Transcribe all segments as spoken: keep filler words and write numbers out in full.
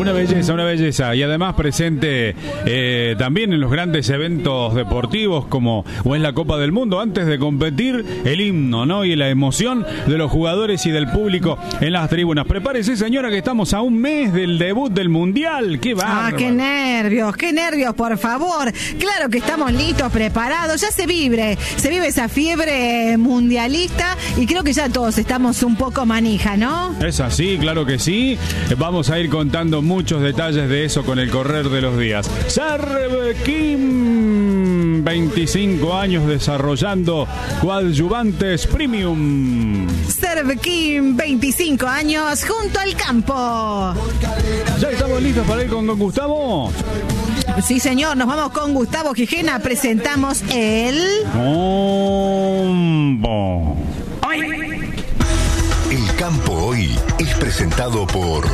Una belleza, una belleza. Y además presente eh, también en los grandes eventos deportivos como o en la Copa del Mundo, antes de competir, el himno, ¿no? Y la emoción de los jugadores y del público en las tribunas. Prepárese, señora, que estamos a un mes del debut del Mundial. ¡Qué bárbaro! Ah, qué nervios, qué nervios, por favor. Claro que estamos listos, preparados. Ya se vive, se vive esa fiebre mundialista y creo que ya todos estamos un poco manija, ¿no? Es así, claro que sí. Vamos a ir contando muchos detalles de eso con el correr de los días. Servekim, veinticinco años desarrollando coadyuvantes premium. Servekim, veinticinco años junto al campo. ¿Ya estamos listos para ir con Don Gustavo? Sí, señor, nos vamos con Gustavo Gijena. Presentamos el... Combo. El campo hoy es presentado por...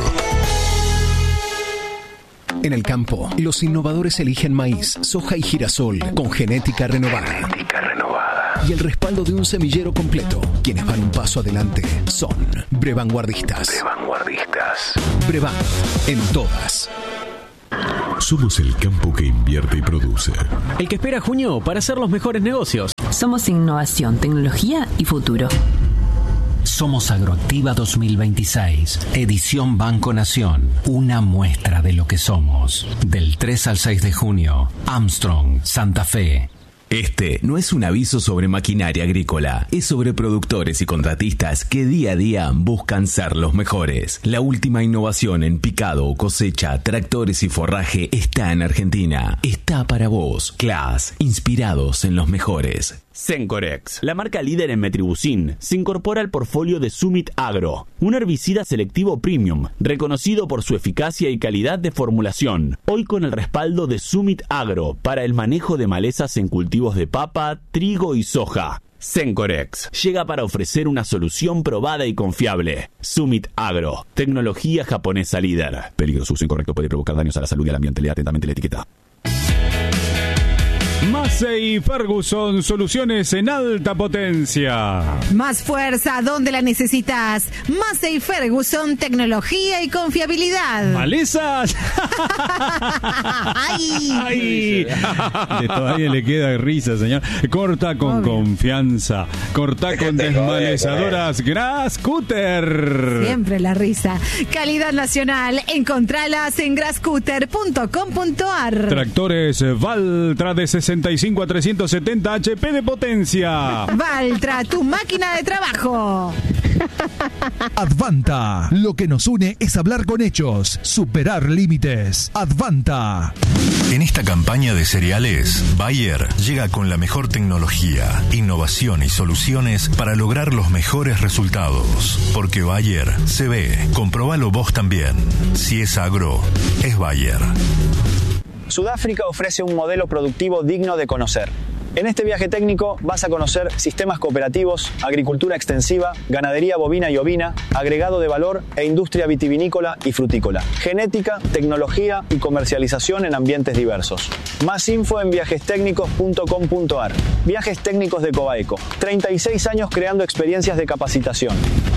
En el campo, los innovadores eligen maíz, soja y girasol con genética renovada. Genética renovada. Y el respaldo de un semillero completo. Quienes van un paso adelante son Brevanguardistas. Brevanguardistas. Brevan, en todas. Somos el campo que invierte y produce. El que espera junio para hacer los mejores negocios. Somos innovación, tecnología y futuro. Somos Agroactiva dos mil veintiséis, edición Banco Nación, una muestra de lo que somos. Del tres al seis de junio, Armstrong, Santa Fe. Este no es un aviso sobre maquinaria agrícola, es sobre productores y contratistas que día a día buscan ser los mejores. La última innovación en picado, cosecha, tractores y forraje está en Argentina. Está para vos. Class, inspirados en los mejores. Sencorex, la marca líder en metribuzin, se incorpora al portfolio de Summit Agro, un herbicida selectivo premium, reconocido por su eficacia y calidad de formulación, hoy con el respaldo de Summit Agro para el manejo de malezas en cultivos de papa, trigo y soja. Sencorex llega para ofrecer una solución probada y confiable. Summit Agro, tecnología japonesa líder. Peligro, uso incorrecto puede provocar daños a la salud y al ambiente. Lea atentamente la etiqueta. Massey Ferguson, soluciones en alta potencia. Más fuerza donde la necesitas. Massey Ferguson, tecnología y confiabilidad. ¿Malezas? ¡Ay! ¡Ay! De todavía le queda risa, señor. Corta con Obvio. Confianza. Corta con desmalezadoras Grascutter. Siempre la risa. Calidad nacional. Encontralas en grascutter punto com punto a r. Tractores Valtra de sesenta y cinco a trescientos setenta H P de potencia. Valtra, tu máquina de trabajo. Advanta. Lo que nos une es hablar con hechos, superar límites. Advanta. En esta campaña de cereales, Bayer llega con la mejor tecnología, innovación y soluciones para lograr los mejores resultados. Porque Bayer se ve. Comprobalo vos también. Si es agro, es Bayer. Sudáfrica ofrece un modelo productivo digno de conocer. En este viaje técnico vas a conocer sistemas cooperativos, agricultura extensiva, ganadería bovina y ovina, agregado de valor e industria vitivinícola y frutícola, genética, tecnología y comercialización en ambientes diversos. Más info en viajes técnicos punto com punto a r. Viajes Técnicos de Cobaeco. treinta y seis años creando experiencias de capacitación.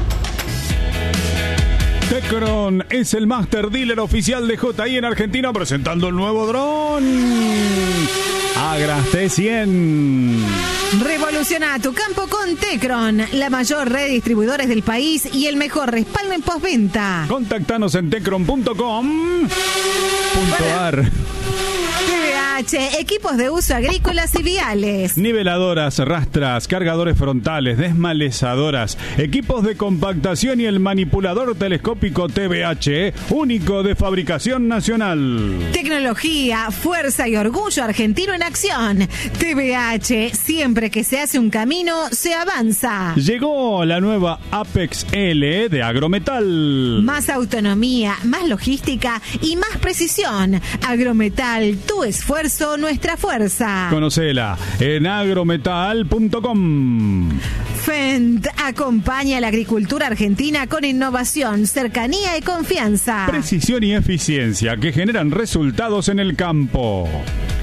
Tecron es el master dealer oficial de J I en Argentina, presentando el nuevo dron Agras T cien. Revoluciona tu campo con Tecron, la mayor red de distribuidores del país y el mejor respaldo en postventa. Contactanos en tecron punto com punto a r. T V H, equipos de uso agrícolas y viales. Niveladoras, rastras, cargadores frontales, desmalezadoras, equipos de compactación y el manipulador telescópico T V H, único de fabricación nacional. Tecnología, fuerza y orgullo argentino en acción. T V H, siempre que se hace un camino, se avanza. Llegó la nueva Apex L de Agrometal. Más autonomía, más logística y más precisión. Agrometal, tu esfuerzo, nuestra fuerza. Conocela en agrometal punto com. Fendt acompaña a la agricultura argentina con innovación, cercanía y confianza. Precisión y eficiencia que generan resultados en el campo.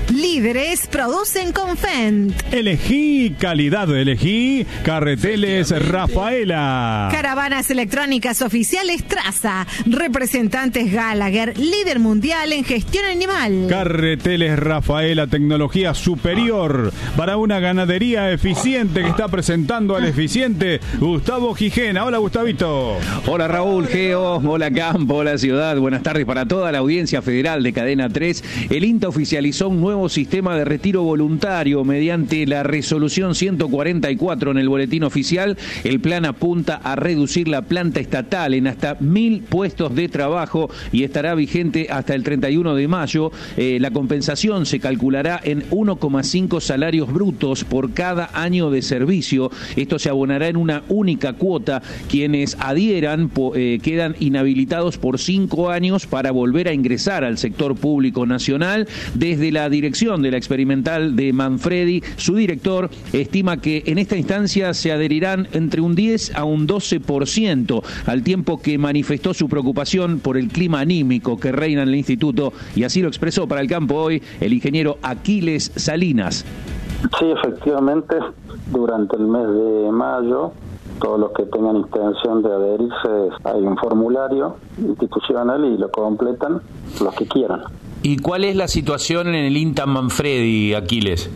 Líderes producen con Fendt. Elegí calidad, elegí Carreteles Rafaela. Caravanas electrónicas oficiales Traza. Representantes Gallagher, líder mundial en gestión animal. Carreteles Rafaela, tecnología superior para una ganadería eficiente que está presentando al eficiente Gustavo Gijena. Hola, Gustavito. Hola, Raúl, Geo, hola, Campo, hola, Ciudad. Buenas tardes para toda la audiencia federal de Cadena tres. El INTA oficializó un nuevo sistema de retiro voluntario mediante la resolución ciento cuarenta y cuatro en el boletín oficial. El plan apunta a reducir la planta estatal en hasta mil puestos de trabajo y estará vigente hasta el treinta y uno de mayo. Eh, la compensación se calculará en uno coma cinco salarios brutos por cada año de servicio. Esto se abonará en una única cuota. Quienes adhieran eh, quedan inhabilitados por cinco años para volver a ingresar al sector público nacional. Desde la dirección de la experimental de Manfredi, su director estima que en esta instancia se adherirán entre un diez a un doce por ciento, al tiempo que manifestó su preocupación por el clima anímico que reina en el instituto, y así lo expresó para el campo hoy el ingeniero Aquiles Salinas. Sí, efectivamente, durante el mes de mayo, todos los que tengan intención de adherirse, hay un formulario institucional y lo completan los que quieran. ¿Y cuál es la situación en el INTA Manfredi, Aquiles?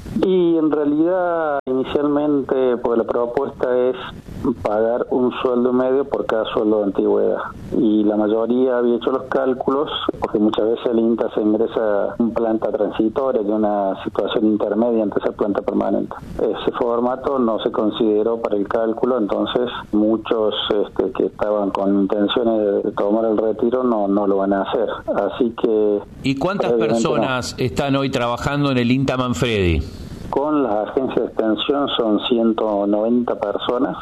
Y en realidad, inicialmente, pues la propuesta es pagar un sueldo medio por cada sueldo de antigüedad. Y la mayoría había hecho los cálculos, porque muchas veces el INTA se ingresa en planta transitoria, que es una situación intermedia entre esa planta permanente. Ese formato no se consideró para el cálculo, entonces muchos este, que estaban con intenciones de tomar el retiro no, no lo van a hacer. Así que... ¿Y cuántas personas no están hoy trabajando en el INTA Manfredi? Con las agencias de extensión son ciento noventa personas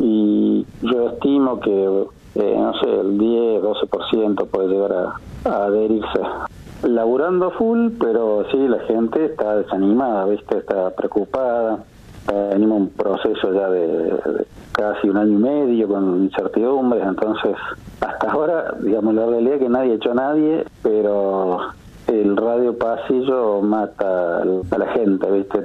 y yo estimo que, eh, no sé, el diez, doce por ciento puede llegar a, a adherirse. Laburando full, pero sí, la gente está desanimada, ¿viste? Está preocupada. Venimos un proceso ya de, de casi un año y medio con incertidumbres, entonces hasta ahora, digamos, la realidad es que nadie ha hecho a nadie, pero el radio pasillo mata a la gente, ¿viste?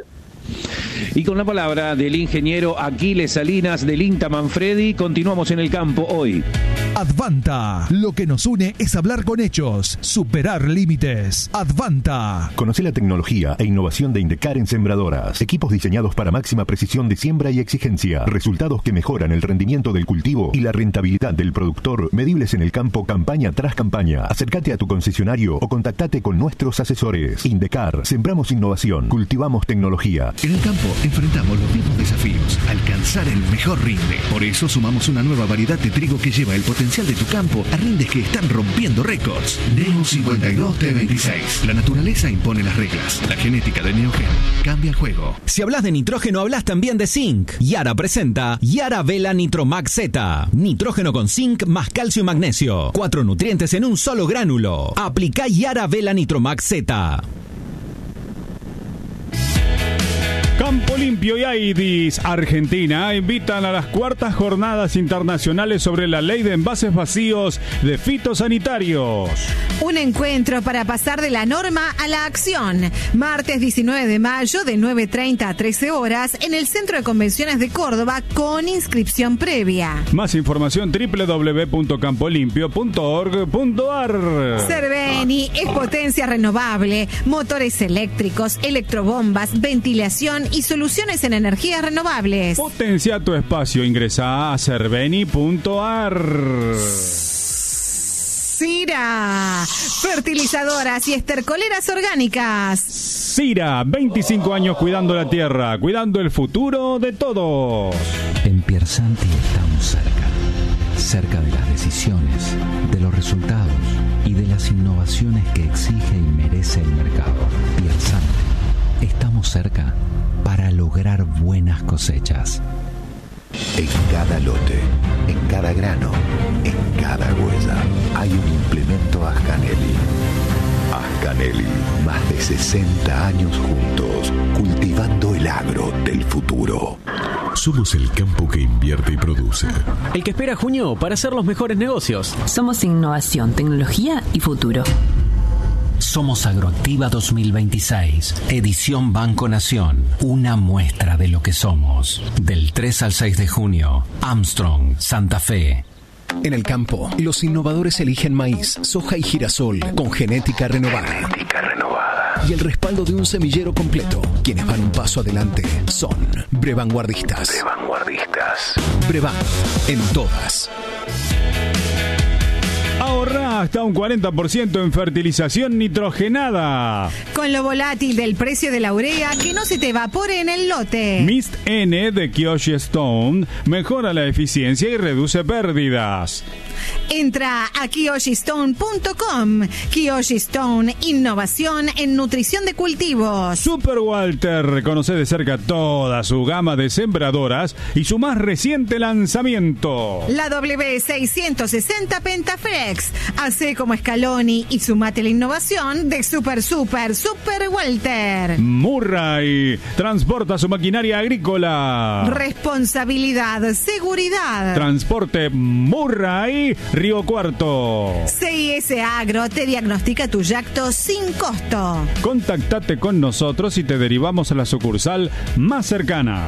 Y con la palabra del ingeniero Aquiles Salinas del INTA Manfredi, continuamos en el campo hoy. Advanta. Lo que nos une es hablar con hechos, superar límites. Advanta. Conoce la tecnología e innovación de Indecar en sembradoras. Equipos diseñados para máxima precisión de siembra y exigencia. Resultados que mejoran el rendimiento del cultivo y la rentabilidad del productor, medibles en el campo campaña tras campaña. Acércate a tu concesionario o contactate con nuestros asesores. Indecar. Sembramos innovación. Cultivamos tecnología. En el campo enfrentamos los mismos desafíos. Alcanzar el mejor rinde. Por eso sumamos una nueva variedad de trigo que lleva el potencial de tu campo a rindes que están rompiendo récords. Neo cincuenta y dos T veintiséis. La naturaleza impone las reglas. La genética de Neogen cambia el juego. Si hablas de nitrógeno, hablas también de zinc. Yara presenta Yara Vela Nitromax Z. Nitrógeno con zinc más calcio y magnesio. Cuatro nutrientes en un solo gránulo. Aplica Yara Vela Nitromax Z. Campo Limpio y Aidis Argentina invitan a las cuartas jornadas internacionales sobre la ley de envases vacíos de fitosanitarios. Un encuentro para pasar de la norma a la acción. Martes diecinueve de mayo de nueve treinta a trece horas en el Centro de Convenciones de Córdoba con inscripción previa. Más información doble u doble u doble u punto campo limpio punto org punto a r. Cerveni es potencia renovable, motores eléctricos, electrobombas, ventilación y soluciones en energías renovables. Potencia tu espacio. Ingresa a cerveni punto a r. Cira, fertilizadoras y estercoleras orgánicas. Cira, veinticinco años cuidando la tierra, cuidando el futuro de todos. En Piersanti estamos cerca, cerca de las decisiones, de los resultados y de las innovaciones que exige y merece el mercado. Piersanti, estamos cerca para lograr buenas cosechas. En cada lote, en cada grano, en cada huella, hay un implemento Ascanelli. Ascanelli, más de sesenta años juntos, cultivando el agro del futuro. Somos el campo que invierte y produce. El que espera junio para hacer los mejores negocios. Somos innovación, tecnología y futuro. Somos Agroactiva dos mil veintiséis, edición Banco Nación, una muestra de lo que somos. Del tres al seis de junio, Armstrong, Santa Fe. En el campo, los innovadores eligen maíz, soja y girasol con genética renovada. Genética renovada. Y el respaldo de un semillero completo. Quienes van un paso adelante son Brevanguardistas. Brevanguardistas. Brevan, en todas. Ahorrá hasta un cuarenta por ciento en fertilización nitrogenada. Con lo volátil del precio de la urea, que no se te evapore en el lote. Mist N de Kyoshi Stone mejora la eficiencia y reduce pérdidas. Entra a Kyoshi Stone punto com. Kyoshi Stone, innovación en nutrición de cultivos. Super Walter conoce de cerca toda su gama de sembradoras y su más reciente lanzamiento. La W seiscientos sesenta Pentaflex. Hace como Scaloni y sumate la innovación de Super Super Super Walter. Murray transporta su maquinaria agrícola. Responsabilidad, seguridad. Transporte Murray, Río Cuarto. C I S Agro te diagnostica tu yacto sin costo. Contactate con nosotros y te derivamos a la sucursal más cercana.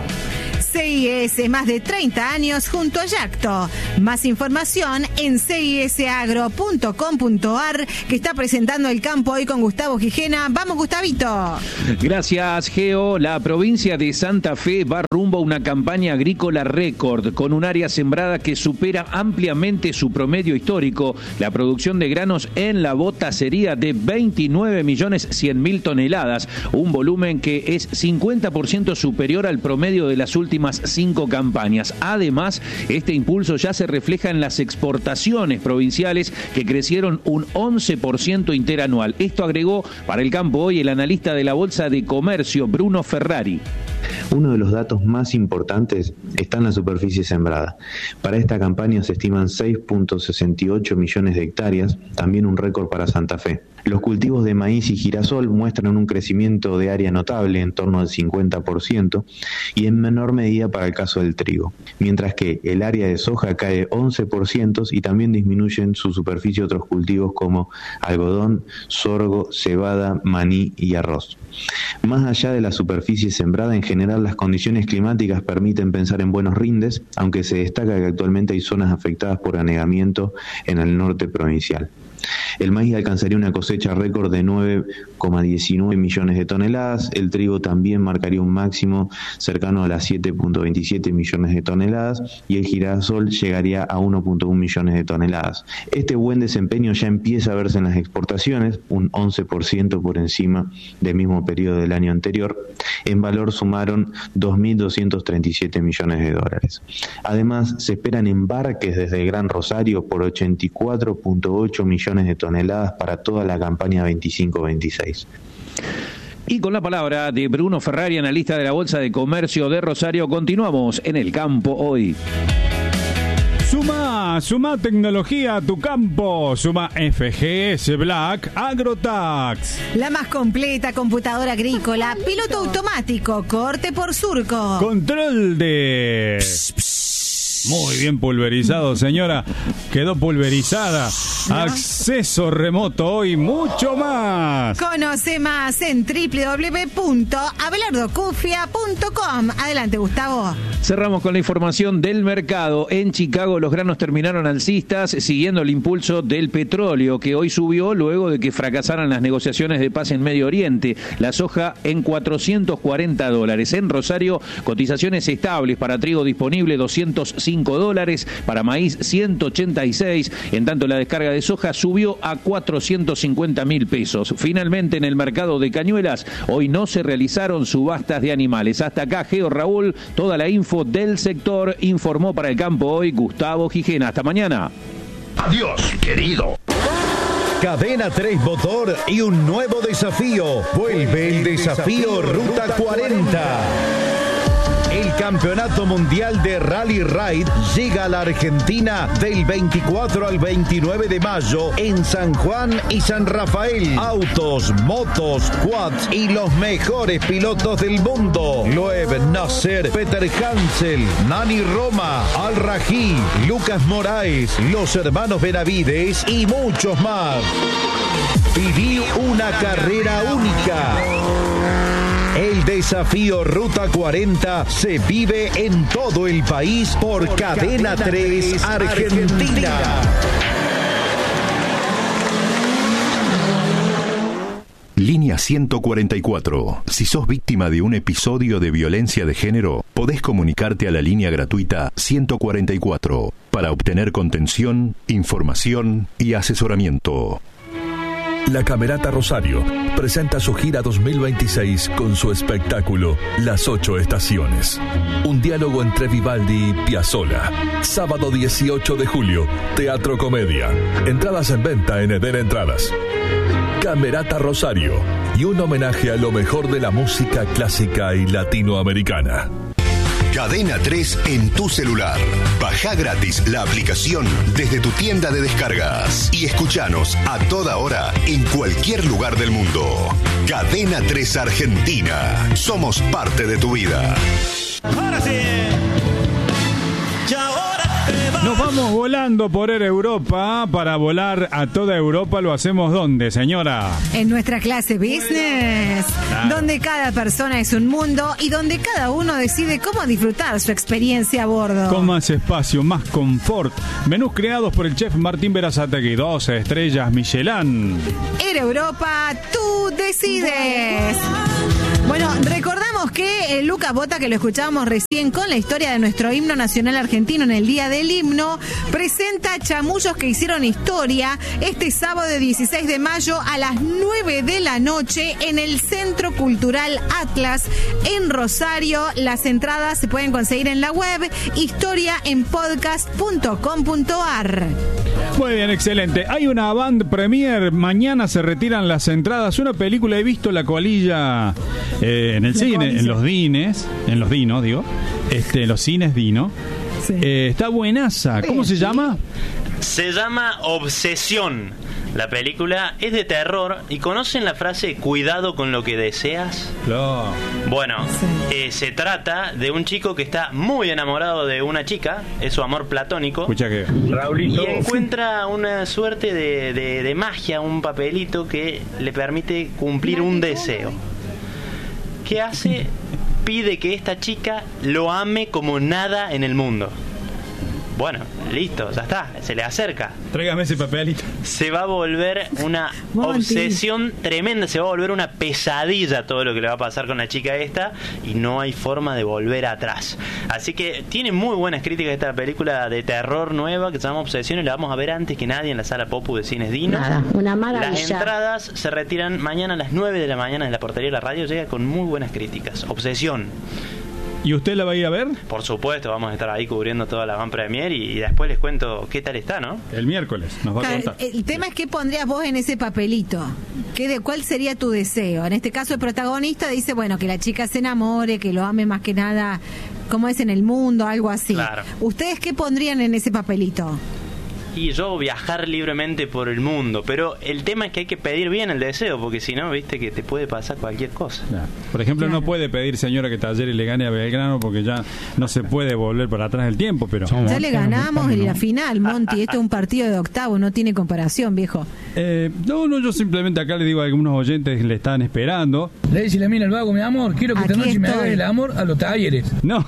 C I S, más de treinta años junto a Yacto. Más información en c i s agro punto com punto a r, que está presentando el campo hoy con Gustavo Gijena. Vamos, Gustavito. Gracias, Geo. La provincia de Santa Fe va rumbo a una campaña agrícola récord, con un área sembrada que supera ampliamente su promedio histórico. La producción de granos en la bota sería de veintinueve millones cien mil toneladas, un volumen que es cincuenta por ciento superior al promedio de las últimas cinco campañas. Además, este impulso ya se refleja en las exportaciones provinciales, que crecieron un once por ciento interanual. Esto agregó para el campo hoy el analista de la Bolsa de Comercio, Bruno Ferrari. Uno de los datos más importantes está en la superficie sembrada. Para esta campaña se estiman seis punto sesenta y ocho millones de hectáreas, también un récord para Santa Fe. Los cultivos de maíz y girasol muestran un crecimiento de área notable, en torno al cincuenta por ciento, y en menor medida para el caso del trigo, mientras que el área de soja cae once por ciento y también disminuyen su superficie otros cultivos como algodón, sorgo, cebada, maní y arroz. Más allá de la superficie sembrada, en general las condiciones climáticas permiten pensar en buenos rindes, aunque se destaca que actualmente hay zonas afectadas por anegamiento en el norte provincial. El maíz alcanzaría una cosecha récord de nueve coma diecinueve millones de toneladas, el trigo también marcaría un máximo cercano a las siete punto veintisiete millones de toneladas y el girasol llegaría a uno punto uno millones de toneladas. Este buen desempeño ya empieza a verse en las exportaciones, un once por ciento por encima del mismo periodo del año anterior. En valor sumaron dos mil doscientos treinta y siete millones de dólares. Además, se esperan embarques desde el Gran Rosario por ochenta y cuatro punto ocho millones de toneladas para toda la campaña veinticinco veintiséis. Y con la palabra de Bruno Ferrari, analista de la Bolsa de Comercio de Rosario, continuamos en el campo hoy. Suma, suma tecnología a tu campo. Suma F G S Black AgroTax. La más completa computadora agrícola, piloto automático, corte por surco. Control de... Pss, pss. Muy bien pulverizado, señora. Quedó pulverizada. ¿No? Acceso remoto y mucho más. Conoce más en doble u doble u doble u punto abelardo cufia punto com. Adelante, Gustavo. Cerramos con la información del mercado. En Chicago los granos terminaron alcistas, siguiendo el impulso del petróleo, que hoy subió luego de que fracasaran las negociaciones de paz en Medio Oriente. La soja en cuatrocientos cuarenta dólares. En Rosario, cotizaciones estables para trigo disponible, doscientos cinco dólares, para maíz ciento ochenta y seis, en tanto la descarga de soja subió a cuatrocientos cincuenta mil pesos. Finalmente, en el mercado de Cañuelas, hoy no se realizaron subastas de animales. Hasta acá, Geo Raúl, toda la info del sector, informó para el campo hoy Gustavo Gijena. Hasta mañana. Adiós, querido. Cadena tres Motor y un nuevo desafío. Vuelve el desafío Ruta cuarenta. El El Campeonato Mundial de Rally Ride llega a la Argentina del veinticuatro al veintinueve de mayo en San Juan y San Rafael. Autos, motos, quads y los mejores pilotos del mundo. Loeb Nasser, Peter Hansel, Nani Roma, Al Rají, Lucas Moraes, los hermanos Benavides y muchos más. Viví una carrera única. El desafío Ruta cuarenta se vive en todo el país por, por Cadena, Cadena tres Argentina. Argentina. Línea ciento cuarenta y cuatro. Si sos víctima de un episodio de violencia de género, podés comunicarte a la línea gratuita ciento cuarenta y cuatro para obtener contención, información y asesoramiento. La Camerata Rosario presenta su gira dos mil veintiséis con su espectáculo Las Ocho Estaciones. Un diálogo entre Vivaldi y Piazzolla. Sábado dieciocho de julio, Teatro Comedia. Entradas en venta en Eden Entradas. Camerata Rosario y un homenaje a lo mejor de la música clásica y latinoamericana. Cadena tres en tu celular. Bajá gratis la aplicación desde tu tienda de descargas y escuchanos a toda hora en cualquier lugar del mundo. Cadena tres Argentina. Somos parte de tu vida. Ahora sí. Nos vamos volando por Europa. Para volar a toda Europa, ¿lo hacemos dónde, señora? En nuestra clase Business, claro. Donde cada persona es un mundo y donde cada uno decide cómo disfrutar su experiencia a bordo. Con más espacio, más confort. Menús creados por el chef Martín Berazategui. doce estrellas Michelin. En Europa, tú decides. Bueno, recordamos que eh, Lucas Bota, que lo escuchábamos recién con la historia de nuestro himno nacional argentino en el Día del Himno, presenta Chamullos que hicieron historia este sábado dieciséis de mayo a las nueve de la noche en el Centro Cultural Atlas en Rosario. Las entradas se pueden conseguir en la web historia en podcast punto com punto ar. Muy bien, excelente. Hay una band premier, mañana se retiran las entradas. Una película, he visto La Colilla eh, en el la cine, colilla. en los dines, en los dinos, digo, este, en los cines Dino. Sí. Eh, está buenaza. ¿Cómo sí. se llama? Se llama Obsesión. La película es de terror. ¿Y conocen la frase cuidado con lo que deseas? No. Bueno, sí. eh, se trata de un chico que está muy enamorado de una chica. Es su amor platónico. Escucha que Raulito. Y encuentra una suerte de, de, de magia, un papelito que le permite cumplir un deseo. ¿Qué hace? Pide que esta chica lo ame como nada en el mundo. Bueno, listo, ya está, se le acerca. Tráigame ese papelito. Se va a volver una obsesión tremenda, se va a volver una pesadilla todo lo que le va a pasar con la chica esta y no hay forma de volver atrás. Así que tiene muy buenas críticas esta película de terror nueva que se llama Obsesión y la vamos a ver antes que nadie en la sala Popu de Cines Dino. Nada, una maravilla. Las entradas se retiran mañana a las nueve de la mañana en la portería de la radio, llega con muy buenas críticas. Obsesión. ¿Y usted la va a ir a ver? Por supuesto, vamos a estar ahí cubriendo toda la Van Premier y, y después les cuento qué tal está, ¿no? El miércoles nos va a contar. El, el tema es qué pondrías vos en ese papelito. ¿Qué de cuál sería tu deseo? En este caso el protagonista dice, bueno, que la chica se enamore, que lo ame más que nada, como es en el mundo, algo así. Claro. ¿Ustedes qué pondrían en ese papelito? Y yo viajar libremente por el mundo, pero el tema es que hay que pedir bien el deseo, porque si no, viste que te puede pasar cualquier cosa. Claro. Por ejemplo, claro. no puede pedir, señora, que Talleres le gane a Belgrano, porque ya no se puede volver para atrás el tiempo, pero... Ya le ganamos en la final, Monty, esto es un partido de octavo, no tiene comparación, viejo. Eh, no, no, yo simplemente acá le digo a algunos oyentes que le están esperando. Le dice la mina al vago, mi amor, quiero que Aquí esta noche estoy. me hagas el amor a los Talleres. No.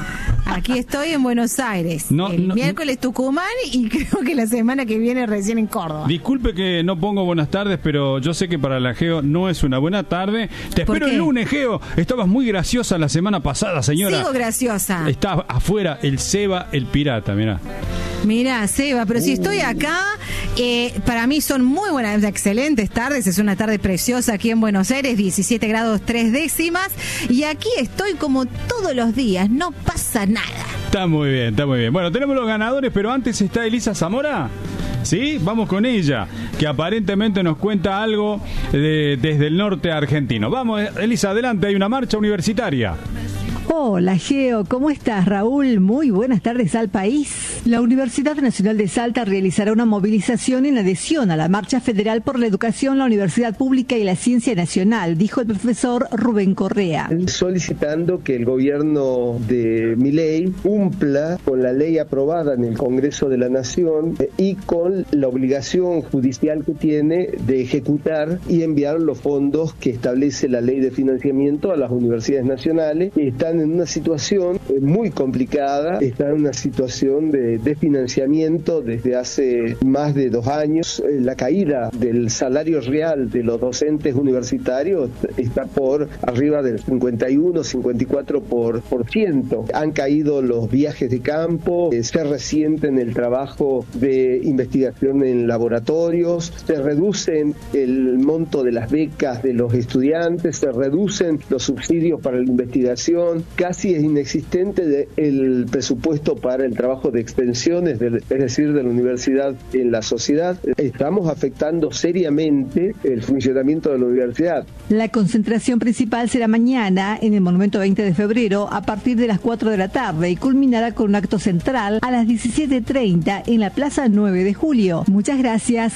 Aquí estoy en Buenos Aires. No, el no, miércoles Tucumán y creo que la semana que viene recién en Córdoba. Disculpe que no pongo buenas tardes, pero yo sé que para la Geo no es una buena tarde. Te espero el lunes, Geo. Estabas muy graciosa la semana pasada, señora. Sigo graciosa. Está afuera el Seba, el pirata, mirá. Mirá, Seba, pero uh. si estoy acá, eh, para mí son muy buenas, excelentes tardes. Es una tarde preciosa aquí en Buenos Aires, diecisiete grados tres décimas. Y aquí estoy como todos los días, no pasa nada. Está muy bien, está muy bien. Bueno, tenemos los ganadores, pero antes está Elisa Zamora. ¿Sí? Vamos con ella, que aparentemente nos cuenta algo de, desde el norte argentino. Vamos, Elisa, adelante, hay una marcha universitaria. Hola Geo, ¿cómo estás Raúl? Muy buenas tardes al país. La Universidad Nacional de Salta realizará una movilización en adhesión a la Marcha Federal por la Educación, la Universidad Pública y la Ciencia Nacional, dijo el profesor Rubén Correa. Solicitando que el gobierno de Milei cumpla con la ley aprobada en el Congreso de la Nación y con la obligación judicial que tiene de ejecutar y enviar los fondos que establece la ley de financiamiento a las universidades nacionales, que están en una situación muy complicada, están en una situación de desfinanciamiento desde hace más de dos años. La caída del salario real de los docentes universitarios está por arriba del cincuenta y uno, cincuenta y cuatro por ciento. Han caído los viajes de campo, se resiente en el trabajo de investigación en laboratorios, se reducen el monto de las becas de los estudiantes, se reducen los subsidios para la investigación, casi es inexistente de el presupuesto para el trabajo de extensiones, de, es decir, de la universidad en la sociedad. Estamos afectando seriamente el funcionamiento de la universidad. La concentración principal será mañana en el Monumento veinte de febrero a partir de las cuatro de la tarde y culminará con un acto central a las diecisiete treinta en la Plaza nueve de julio. Muchas gracias.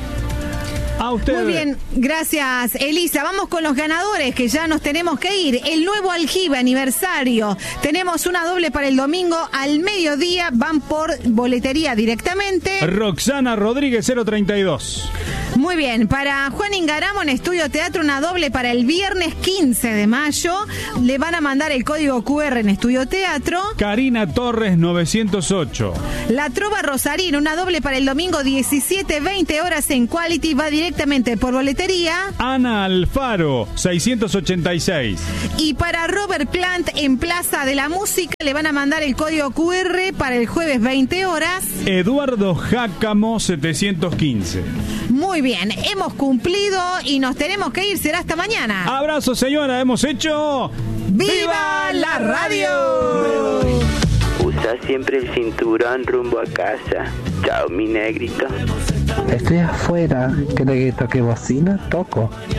A usted. Muy bien, gracias Elisa. Vamos con los ganadores que ya nos tenemos que ir. El nuevo aljibe aniversario. Tenemos una doble para el domingo al mediodía. Van por boletería directamente. Roxana Rodríguez cero treinta y dos. Muy bien, para Juan Ingaramo en Estudio Teatro una doble para el viernes quince de mayo. Le van a mandar el código cu erre en Estudio Teatro. Karina Torres novecientos ocho. La Trova Rosarín, una doble para el domingo diecisiete, veinte horas en Quality, va directamente por boletería. Ana Alfaro seiscientos ochenta y seis. Y para Robert Plant en Plaza de la Música le van a mandar el código cu erre para el jueves veinte horas. Eduardo Jácamo setecientos quince. Muy bien, hemos cumplido y nos tenemos que ir, será hasta mañana. Abrazo señora, hemos hecho... ¡Viva la radio! Usa siempre el cinturón rumbo a casa. Chao, mi negrito. Estoy afuera. ¿Querés que toque bocina? Toco.